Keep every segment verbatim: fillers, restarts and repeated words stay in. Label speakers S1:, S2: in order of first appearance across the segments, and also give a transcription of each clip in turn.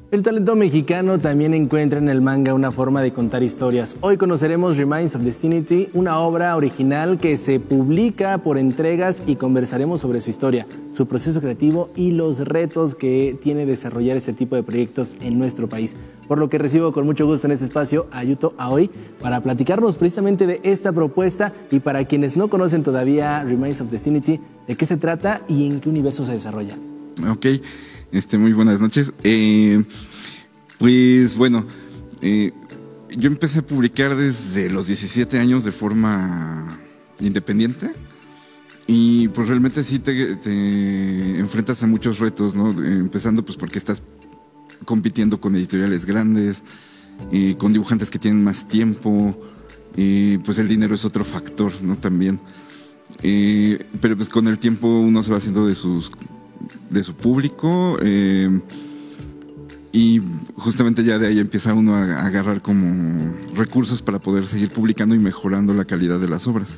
S1: El talento mexicano también encuentra en el manga una forma de contar historias. Hoy conoceremos Remains of Destiny, una obra original que se publica por entregas y conversaremos sobre su historia, su proceso creativo y los retos que tiene desarrollar este tipo de proyectos en nuestro país. Por lo que recibo con mucho gusto en este espacio a Yuto Aoi para platicarnos precisamente de esta propuesta y para quienes no conocen todavía Remains of Destiny, de qué se trata y en qué universo se desarrolla.
S2: Ok, este, muy buenas noches. Eh, pues bueno, eh, yo empecé a publicar desde los diecisiete años de forma independiente y pues realmente sí te, te enfrentas a muchos retos, ¿no? Empezando pues porque estás compitiendo con editoriales grandes, eh, con dibujantes que tienen más tiempo, y pues el dinero es otro factor, ¿no? También. Eh, pero pues con el tiempo uno se va haciendo de sus de su público eh, y justamente ya de ahí empieza uno a, a agarrar como recursos para poder seguir publicando y mejorando la calidad de las obras.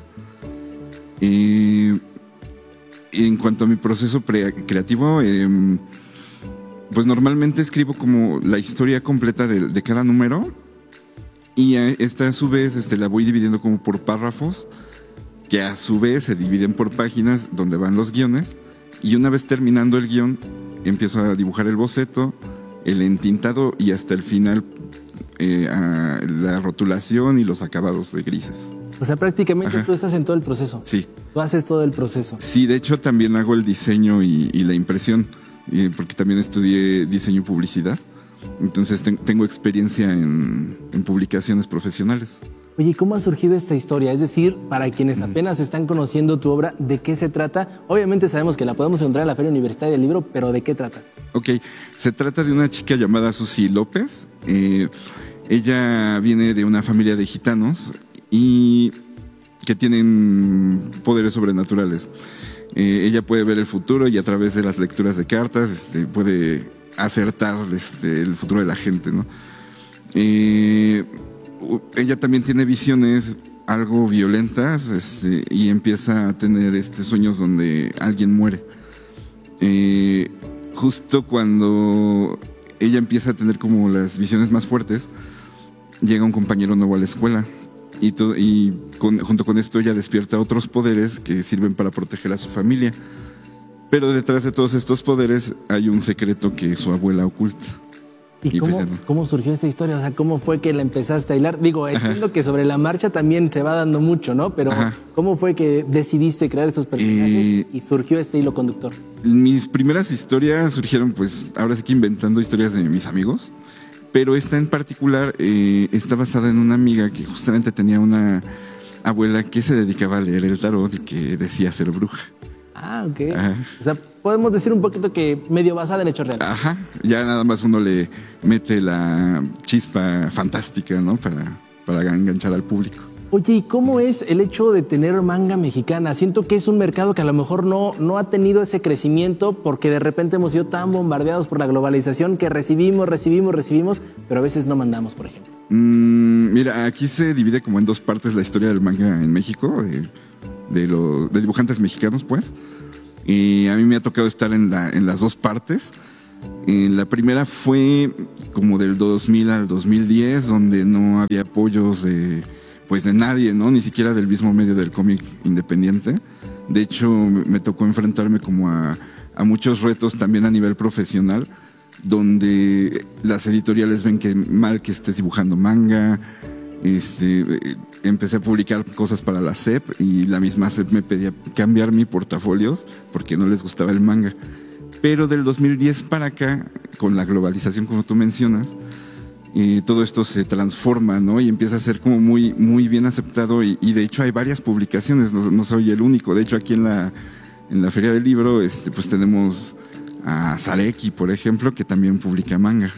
S2: Eh, en cuanto a mi proceso pre creativo, eh, pues normalmente escribo como la historia completa de, de cada número y a esta a su vez este, la voy dividiendo como por párrafos que a su vez se dividen por páginas donde van los guiones. Y una vez terminando el guión, empiezo a dibujar el boceto, el entintado y hasta el final eh, a la rotulación y los acabados de grises.
S1: O sea, prácticamente Ajá. tú estás en todo el proceso.
S2: Sí.
S1: Tú haces todo el proceso.
S2: Sí, de hecho también hago el diseño y, y la impresión, eh, porque también estudié diseño y publicidad. Entonces ten, tengo experiencia en, en publicaciones profesionales.
S1: Oye, ¿cómo ha surgido esta historia? Es decir, para quienes apenas están conociendo tu obra, ¿de qué se trata? Obviamente sabemos que la podemos encontrar en la Feria Universitaria del Libro, pero ¿de qué trata?
S2: Ok, se trata de una chica llamada Susi López. Eh, ella viene de una familia de gitanos y que tienen poderes sobrenaturales. Eh, ella puede ver el futuro y a través de las lecturas de cartas este, puede acertar este, el futuro de la gente, ¿no? Eh, ella también tiene visiones algo violentas este, y empieza a tener este, sueños donde alguien muere. Eh, justo cuando ella empieza a tener como las visiones más fuertes, llega un compañero nuevo a la escuela y, to y con, junto con esto ella despierta otros poderes que sirven para proteger a su familia. Pero detrás de todos estos poderes hay un secreto que su abuela oculta.
S1: ¿Y, ¿Y cómo, pues cómo surgió esta historia? O sea, ¿cómo fue que la empezaste a hilar? Digo, entiendo Ajá. que sobre la marcha también se va dando mucho, ¿no? Pero Ajá. ¿cómo fue que decidiste crear estos personajes eh, y surgió este hilo conductor?
S2: Mis primeras historias surgieron, pues, ahora sí que inventando historias de mis amigos. Pero esta en particular eh, está basada en una amiga que justamente tenía una abuela que se dedicaba a leer el tarot y que decía ser bruja.
S1: Ah, ok. Ajá. O sea, podemos decir un poquito que medio basada en hechos reales.
S2: Ajá. Ya nada más uno le mete la chispa fantástica, ¿no? Para, para enganchar al público.
S1: Oye, ¿y cómo es el hecho de tener manga mexicana? Siento que es un mercado que a lo mejor no, no ha tenido ese crecimiento porque de repente hemos sido tan bombardeados por la globalización que recibimos, recibimos, recibimos, pero a veces no mandamos, por ejemplo.
S2: Mm, mira, aquí se divide como en dos partes la historia del manga en México. De... De, lo, de dibujantes mexicanos, pues. Y a mí me ha tocado estar en, la, en las dos partes. Eh, la primera fue como del dos mil al dos mil diez, donde no había apoyos de, pues de nadie, ¿no? Ni siquiera del mismo medio del cómic independiente. De hecho, me tocó enfrentarme como a, a muchos retos también a nivel profesional, donde las editoriales ven que mal que estés dibujando manga. Este, empecé a publicar cosas para la S E P y la misma S E P me pedía cambiar mi portafolios porque no les gustaba el manga. Pero del dos mil diez para acá, con la globalización como tú mencionas, eh, todo esto se transforma, ¿no? Y empieza a ser como muy, muy bien aceptado y, y de hecho hay varias publicaciones, no, no soy el único. De hecho aquí en la, en la Feria del Libro este, pues tenemos a Sareki, por ejemplo, que también publica manga.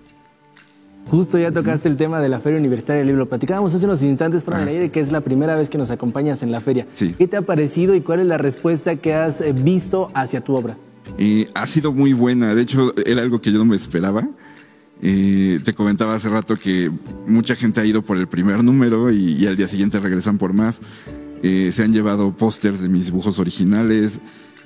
S1: Justo ya tocaste el tema de la Feria Universitaria del Libro. Platicábamos hace unos instantes fuera del aire que es la primera vez que nos acompañas en la feria.
S2: Sí.
S1: ¿Qué te ha parecido y cuál es la respuesta que has visto hacia tu obra?
S2: Eh, ha sido muy buena. De hecho, era algo que yo no me esperaba. Eh, te comentaba hace rato que mucha gente ha ido por el primer número y, y al día siguiente regresan por más. Eh, se han llevado pósters de mis dibujos originales,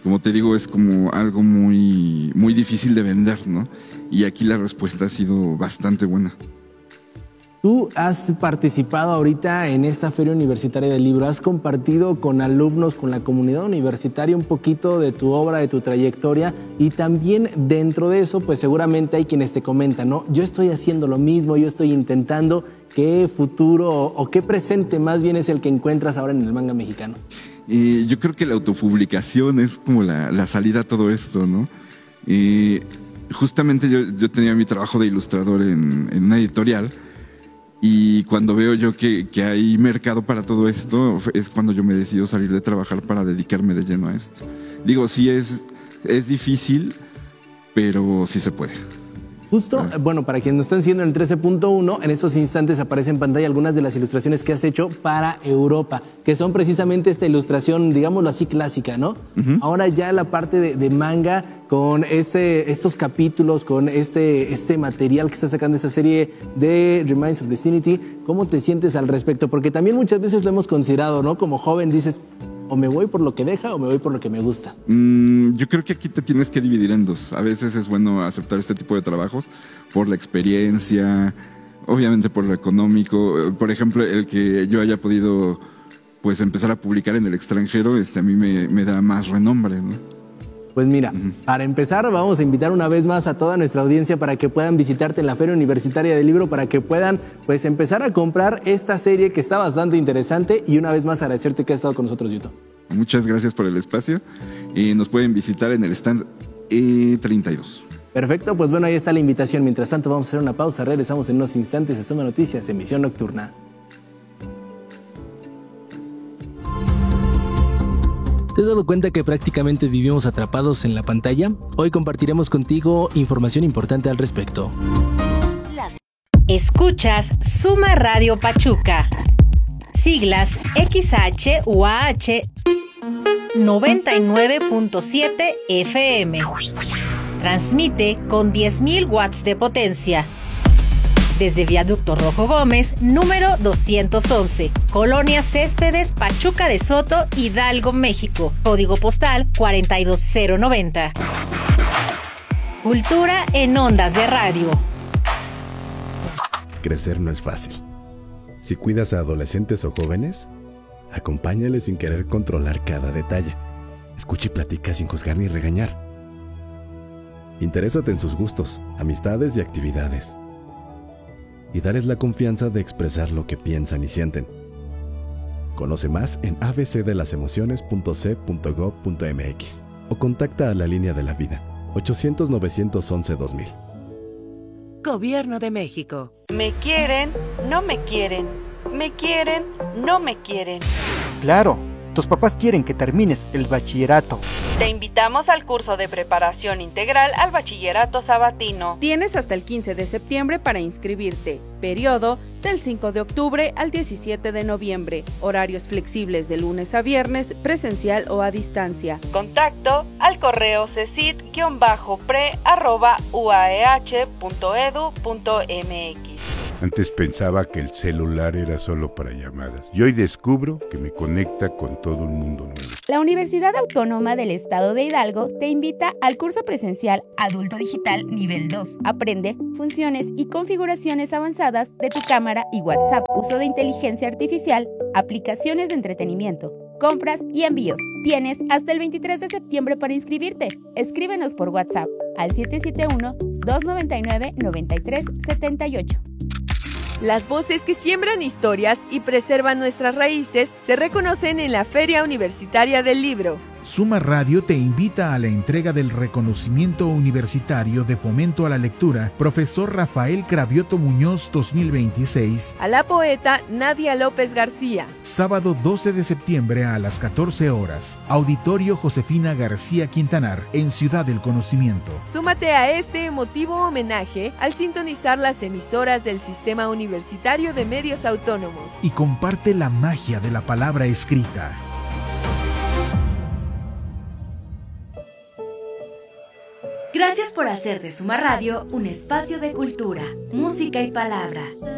S2: como te digo, es como algo muy, muy difícil de vender, ¿no? Y aquí la respuesta ha sido bastante buena.
S1: Tú has participado ahorita en esta Feria Universitaria del Libro, has compartido con alumnos, con la comunidad universitaria un poquito de tu obra, de tu trayectoria, y también dentro de eso, pues seguramente hay quienes te comentan, ¿no? Yo estoy haciendo lo mismo, yo estoy intentando. ¿Qué futuro o qué presente más bien es el que encuentras ahora en el manga mexicano?
S2: Eh, yo creo que la autopublicación es como la, la salida a todo esto, ¿no? Eh, justamente yo, yo tenía mi trabajo de ilustrador en, en una editorial. Y cuando veo yo que, que hay mercado para todo esto, es cuando yo me decido salir de trabajar para dedicarme de lleno a esto. Digo, sí es, es difícil, pero sí se puede.
S1: Justo, ah. bueno, para quienes nos están siguiendo en el trece punto uno, en estos instantes aparecen en pantalla algunas de las ilustraciones que has hecho para Europa, que son precisamente esta ilustración, digámoslo así, clásica, ¿no? Uh-huh. Ahora ya la parte de, de manga, con este, estos capítulos, con este, este material que está sacando esta serie de Remains of Destiny, ¿cómo te sientes al respecto? Porque también muchas veces lo hemos considerado, ¿no? Como joven dices, o me voy por lo que deja o me voy por lo que me gusta.
S2: Mm, yo creo que aquí te tienes que dividir en dos. A veces es bueno aceptar este tipo de trabajos por la experiencia, obviamente por lo económico. Por ejemplo, el que yo haya podido pues empezar a publicar en el extranjero, este, a mí me, me da más renombre, ¿no?
S1: Pues mira, uh-huh. para empezar vamos a invitar una vez más a toda nuestra audiencia para que puedan visitarte en la Feria Universitaria del Libro, para que puedan pues empezar a comprar esta serie que está bastante interesante, y una vez más agradecerte que has estado con nosotros, Yuto.
S2: Muchas gracias por el espacio, y nos pueden visitar en el stand E treinta y dos.
S1: Perfecto, pues bueno, ahí está la invitación. Mientras tanto vamos a hacer una pausa, regresamos en unos instantes a Suma Noticias, emisión nocturna. ¿Te has dado cuenta que prácticamente vivimos atrapados en la pantalla? Hoy compartiremos contigo información importante al respecto.
S3: Escuchas Suma Radio Pachuca. Siglas X H U A H noventa y nueve punto siete F M. Transmite con diez mil watts de potencia. Desde Viaducto Rojo Gómez, número doscientos once, Colonia Céspedes, Pachuca de Soto, Hidalgo, México. Código postal cuarenta y dos cero noventa. Cultura en ondas de radio.
S4: Crecer no es fácil. Si cuidas a adolescentes o jóvenes, acompáñales sin querer controlar cada detalle. Escucha y platica sin juzgar ni regañar. Interésate en sus gustos, amistades y actividades. Y darles la confianza de expresar lo que piensan y sienten. Conoce más en a b c de las emociones punto c punto gov punto m x o contacta a la línea de la vida ochocientos novecientos once dos mil.
S5: Gobierno de México.
S6: Me quieren, no me quieren. Me quieren, no me quieren.
S7: Claro, tus papás quieren que termines el bachillerato.
S6: Te invitamos al curso de preparación integral al bachillerato sabatino.
S8: Tienes hasta el quince de septiembre para inscribirte. Periodo del cinco de octubre al diecisiete de noviembre. Horarios flexibles de lunes a viernes, presencial o a distancia.
S6: Contacto al correo cecit guión pre arroba u a e h punto e d u punto m x.
S9: Antes pensaba que el celular era solo para llamadas y hoy descubro que me conecta con todo un mundo nuevo.
S10: La Universidad Autónoma del Estado de Hidalgo te invita al curso presencial Adulto Digital Nivel dos. Aprende funciones y configuraciones avanzadas de tu cámara y WhatsApp, uso de inteligencia artificial, aplicaciones de entretenimiento, compras y envíos. Tienes hasta el veintitrés de septiembre para inscribirte. Escríbenos por WhatsApp al siete siete uno, dos nueve nueve, nueve tres siete ocho.
S8: Las voces que siembran historias y preservan nuestras raíces se reconocen en la Feria Universitaria del Libro.
S11: Suma Radio te invita a la entrega del reconocimiento universitario de fomento a la lectura Profesor Rafael Cravioto Muñoz dos mil veintiséis
S8: a la poeta Nadia López García.
S11: Sábado doce de septiembre a las catorce horas, Auditorio Josefina García Quintanar, en Ciudad del Conocimiento.
S8: Súmate a este emotivo homenaje al sintonizar las emisoras del Sistema Universitario de Medios Autónomos.
S11: Y comparte la magia de la palabra escrita.
S3: Gracias por hacer de Suma Radio un espacio de cultura, música y palabra.